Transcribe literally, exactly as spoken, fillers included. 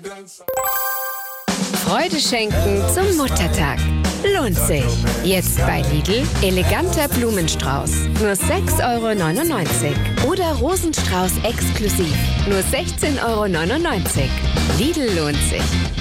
Freude schenken zum Muttertag. Lohnt sich. Jetzt bei Lidl eleganter Blumenstrauß. Nur sechs Euro neunundneunzig. Oder Rosenstrauß exklusiv. Nur sechzehn Euro neunundneunzig. Lidl lohnt sich.